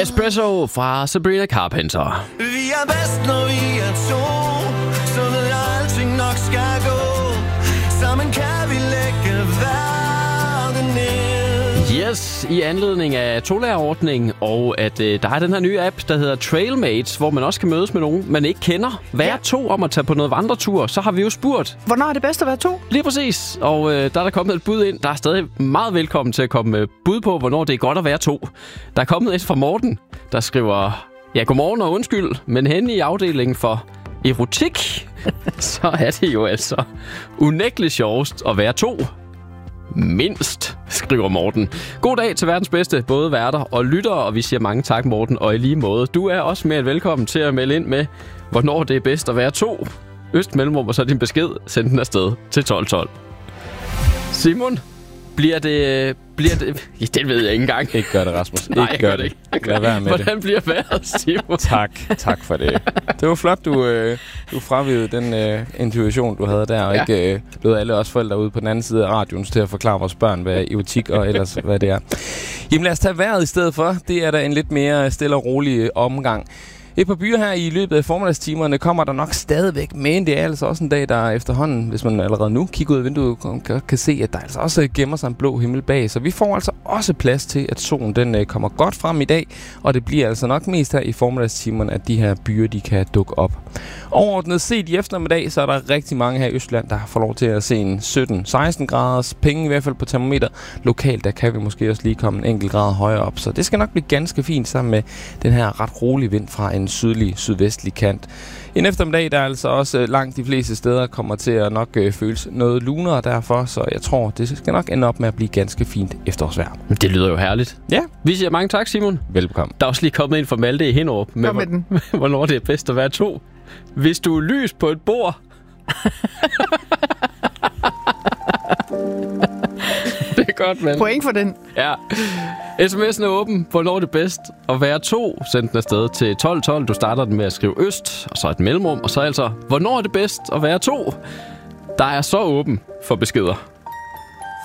Espresso fra Sabrina Carpenter. Vi er bedst, når vi er to, så ved jeg, alting nok skal gå. Sammen kan vi lægge verden ned. Yes, i anledning af tolærerordningen, og at der er den her nye app, der hedder Trailmates, hvor man også kan mødes med nogen, man ikke kender. Være to om at tage på noget vandretur, så har vi jo spurgt. Hvornår er det bedst at være to? Lige præcis, og der er der kommet et bud ind. Der er stadig meget velkommen til at komme med bud på, hvornår det er godt at være to. Der er kommet et fra Morten, der skriver, ja, godmorgen og undskyld, men henne i afdelingen for erotik, så er det jo altså unægteligt sjovest at være to. Mindst, skriver Morten. God dag til verdens bedste, både værter og lyttere, og vi siger mange tak, Morten, og i lige måde. Du er også mere velkommen til at melde ind med, hvornår det er bedst at være to. Øst mellemrum, og så din besked, send den afsted til 1212. Simon, bliver det... Ja, det ved jeg ikke engang. Ikke gør det, Rasmus. Nej, ikke gør det. Lad være med Hvordan bliver vejret, Simon? Tak for det. Det var flot, du fravigede den intuition, du havde der, og ikke lød alle os forældre ude på den anden side af radioen til at forklare vores børn, hvad erotik og ellers hvad det er. Jamen lad os tage vejret i stedet for. Det er da en lidt mere stille og rolig omgang. Et par byer her i løbet af formiddagstimerne kommer der nok stadigvæk, men det er altså også en dag, der efterhånden, hvis man allerede nu kigger ud af vinduet, kan se, at der altså også gemmer sig en blå himmel bag. Så vi får altså også plads til, at solen den kommer godt frem i dag, og det bliver altså nok mest her i formiddagstimerne, at de her byer de kan dukke op. Overordnet set i eftermiddag, så er der rigtig mange her i Østland, der får lov til at se en 17-16 graders penge i hvert fald på termometer. Lokalt, der kan vi måske også lige komme en enkelt grad højere op, så det skal nok blive ganske fint sammen med den her ret rolige vind fra en sydvestlig kant. En eftermiddag, der altså også langt de fleste steder kommer til at nok føles noget lunere derfor, så jeg tror, det skal nok ende op med at blive ganske fint efterårsvejr. Det lyder jo herligt. Ja. Vi siger mange tak, Simon. Velbekomme. Der er også lige kommet ind fra Malte i Hinderup med, hvornår det er bedst at være to. Hvis du er lys på et bord. Det er godt, mand. Point for den. Ja. SMS'en er åben. Hvornår er det bedst at være to? Send den afsted til 1212. Du starter den med at skrive øst, og så et mellemrum. Og så altså, hvornår er det bedst at være to? Der er så åben for beskeder.